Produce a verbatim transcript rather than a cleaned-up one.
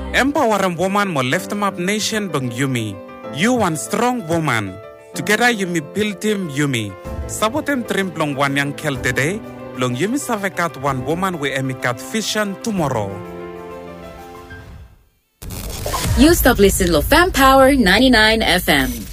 Empowering woman mo lift up nation bang Yumi. You one strong woman. Together Yumi build him Yumi. Sabotem trim plong one yang kel today. Plong Yumi savekat one woman we emikat vision tomorrow. You stop listening to Fam Power ninety-nine F M.